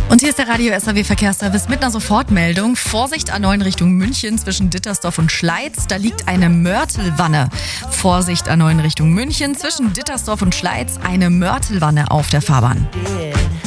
Und hier ist der Radio SAW Verkehrsservice mit einer Sofortmeldung. Vorsicht A9 Richtung München zwischen Dittersdorf und Schleiz. Da liegt eine Mörtelwanne. Vorsicht A9 Richtung München zwischen Dittersdorf und Schleiz. Eine Mörtelwanne auf der Fahrbahn.